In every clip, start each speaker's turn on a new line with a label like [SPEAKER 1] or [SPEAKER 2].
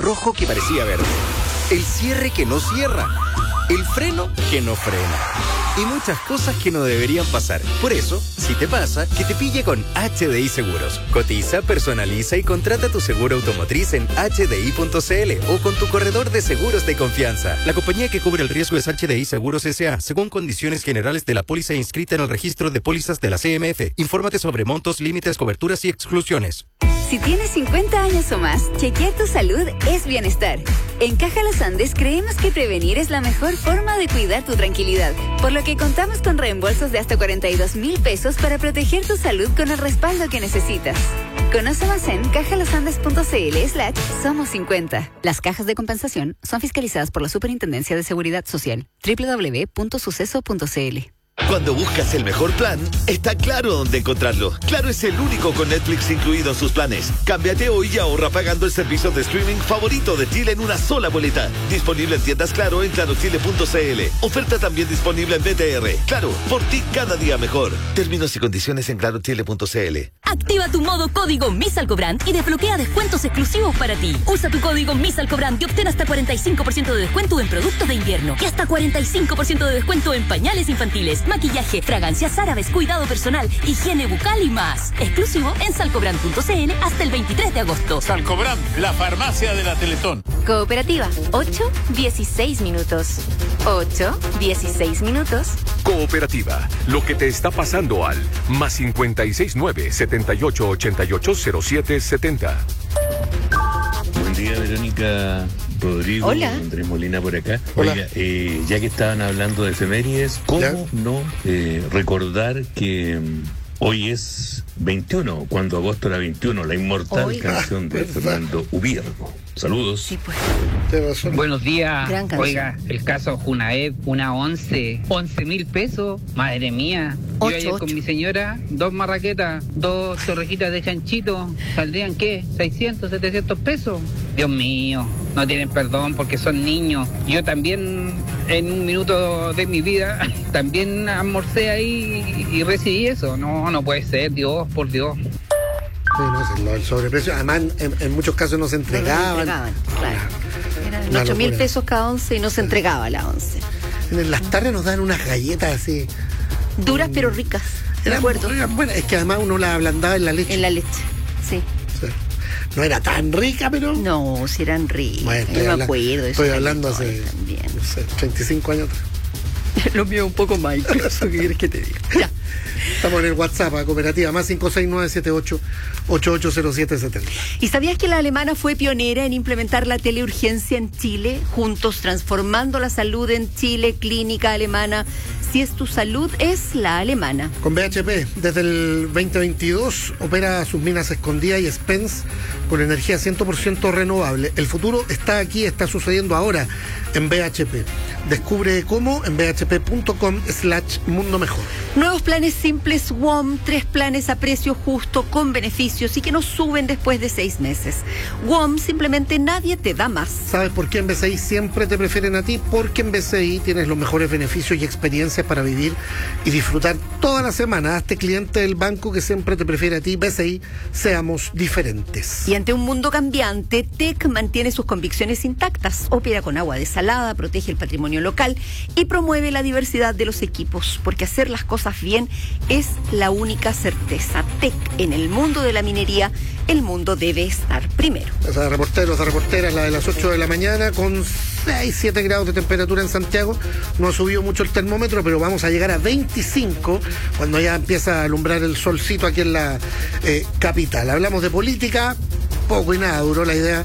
[SPEAKER 1] rojo que parecía verde, el cierre que no cierra, el freno que no frena y muchas cosas que no deberían pasar. Por eso, si te pasa, que te pille con HDI Seguros. Cotiza, personaliza y contrata tu seguro automotriz en hdi.cl o con tu corredor de seguros de confianza. La compañía que cubre el riesgo es HDI Seguros S.A., según condiciones generales de la póliza inscrita en el registro de pólizas de la CMF. Infórmate sobre montos, límites, coberturas y exclusiones.
[SPEAKER 2] Si tienes 50 años o más, chequear tu salud es bienestar. En Caja Los Andes creemos que prevenir es la mejor forma de cuidar tu tranquilidad, por lo que contamos con reembolsos de hasta 42,000 pesos para proteger tu salud con el respaldo que necesitas. Conoce más en cajalosandes.cl/somos50. Las cajas de compensación son fiscalizadas por la Superintendencia de Seguridad Social. www.suceso.cl.
[SPEAKER 3] Cuando buscas el mejor plan, está Claro dónde encontrarlo. Claro es el único con Netflix incluido en sus planes. Cámbiate hoy y ahorra pagando el servicio de streaming favorito de Chile en una sola boleta. Disponible en tiendas Claro en clarochile.cl. Oferta también disponible en BTR. Claro, por ti cada día mejor. Términos y condiciones en clarochile.cl.
[SPEAKER 4] Activa tu modo código MISALCOBRAND y desbloquea descuentos exclusivos para ti. Usa tu código MISALCOBRAND y obtén hasta 45% de descuento en productos de invierno y hasta 45% de descuento en pañales infantiles, maquillaje, fragancias árabes, cuidado personal, higiene bucal y más. Exclusivo en salcobrand.cl hasta el 23 de agosto.
[SPEAKER 5] Salcobrand, la farmacia de la Teletón.
[SPEAKER 2] Cooperativa, 8-16 minutos. 8-16 minutos.
[SPEAKER 6] Cooperativa, lo que te está pasando al +569 7888 0770.
[SPEAKER 7] Buen día, Verónica. Rodrigo,
[SPEAKER 2] Hola.
[SPEAKER 7] Andrés Molina por acá.
[SPEAKER 8] Hola.
[SPEAKER 7] Oiga, ya que estaban hablando de efemérides, ¿cómo
[SPEAKER 8] ¿Ya?
[SPEAKER 7] no recordar que hoy es 21, cuando agosto era 21, la inmortal
[SPEAKER 2] Oiga.
[SPEAKER 7] canción de Fernando Ubiergo? Saludos.
[SPEAKER 2] Sí, pues.
[SPEAKER 8] Tienes razón.
[SPEAKER 9] Buenos días.
[SPEAKER 2] Gran canción.
[SPEAKER 9] Oiga, el caso Junaed, una 11,000 pesos. Madre mía. Yo ayer con mi señora, 2 marraquetas, 2 torrejitas de chanchito. ¿Saldrían qué? 600, 700 pesos. Dios mío, no tienen perdón porque son niños. Yo también, en un minuto de mi vida, también almorcé ahí y recibí eso. No puede ser, Dios, por Dios.
[SPEAKER 8] Sí, no, el sobreprecio. Además, en muchos casos no se entregaban.
[SPEAKER 2] Claro. Eran
[SPEAKER 8] Una
[SPEAKER 2] 8,000
[SPEAKER 8] locura.
[SPEAKER 2] pesos cada 11 y no se entregaba la 11.
[SPEAKER 8] En las tardes nos dan unas galletas así.
[SPEAKER 2] Duras pero ricas. De acuerdo.
[SPEAKER 8] Bueno, es que además uno las ablandaba en la leche.
[SPEAKER 2] En la leche, sí.
[SPEAKER 8] Sí. No era tan rica, pero.
[SPEAKER 2] No, si eran ricas.
[SPEAKER 8] Bueno,
[SPEAKER 2] Yo me acuerdo de
[SPEAKER 8] estoy
[SPEAKER 2] esos
[SPEAKER 8] hablando hace
[SPEAKER 2] galletines también.
[SPEAKER 8] no sé, 35 años atrás.
[SPEAKER 2] Lo mío un poco más incluso, ¿qué quieres que te diga? Ya.
[SPEAKER 8] Estamos en el WhatsApp a Cooperativa, más 56978880770.
[SPEAKER 2] ¿Y sabías que la alemana fue pionera en implementar la teleurgencia en Chile? Juntos transformando la salud en Chile, clínica alemana. Si es tu salud, es la alemana.
[SPEAKER 8] Con BHP, desde el 2022 opera sus minas escondidas y Spence con energía 100% renovable. El futuro está aquí, está sucediendo ahora en BHP. Descubre cómo en bhp.com/mundo mejor.
[SPEAKER 2] Nuevos planes simples WOM, 3 planes a precio justo con beneficios y que no suben después de 6 meses. WOM, simplemente nadie te da más.
[SPEAKER 8] ¿Sabes por qué en BCI siempre te prefieren a ti? Porque en BCI tienes los mejores beneficios y experiencias para vivir y disfrutar toda la semana. Hazte cliente del banco que siempre te prefiere a ti. BCI, seamos diferentes.
[SPEAKER 2] Y ante un mundo cambiante, TEC mantiene sus convicciones intactas, opera con agua desalada, protege el patrimonio local y promueve la diversidad de los equipos, porque hacer las cosas bien es la única certeza. TEC, en el mundo de la minería, el mundo debe estar primero.
[SPEAKER 8] Esa reporteros, reporteras, la de las 8 de la mañana, con 6, 7 grados de temperatura en Santiago. No ha subido mucho el termómetro, pero vamos a llegar a 25 cuando ya empieza a alumbrar el solcito aquí en la capital. Hablamos de política, poco y nada duró la idea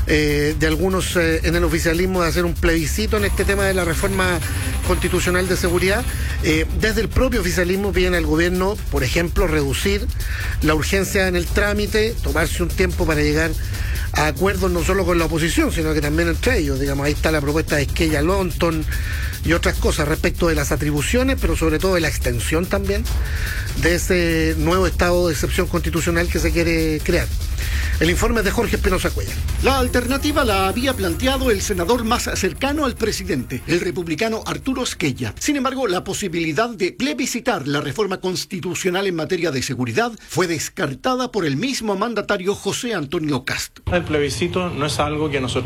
[SPEAKER 8] de algunos en el oficialismo de hacer un plebiscito en este tema de la reforma constitucional de seguridad. Desde el propio oficialismo piden al gobierno, por ejemplo, reducir la urgencia en el trámite, tomarse un tiempo para llegar a acuerdos no solo con la oposición, sino que también entre ellos. Digamos, ahí está la propuesta de Esquella Lonton y otras cosas respecto de las atribuciones, pero sobre todo de la extensión también de ese nuevo estado de excepción constitucional que se quiere crear. El informe es de Jorge Espinosa Cuellar.
[SPEAKER 10] La alternativa la había planteado el senador más cercano al presidente, el republicano Arturo Esquella. Sin embargo, la posibilidad de plebiscitar la reforma constitucional en materia de seguridad fue descartada por el mismo mandatario José Antonio Cast.
[SPEAKER 11] El plebiscito no es algo que nosotros